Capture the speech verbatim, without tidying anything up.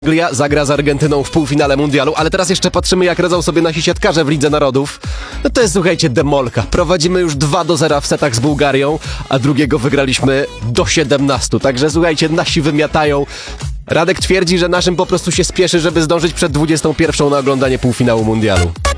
Anglia zagra z Argentyną w półfinale mundialu, ale teraz jeszcze patrzymy, jak radzą sobie nasi siatkarze w Lidze Narodów. No to jest, słuchajcie, demolka. Prowadzimy już dwa do zera w setach z Bułgarią, a drugiego wygraliśmy do siedemnastu. Także słuchajcie, nasi wymiatają. Radek twierdzi, że naszym po prostu się spieszy, żeby zdążyć przed dwudziestą pierwszą na oglądanie półfinału mundialu.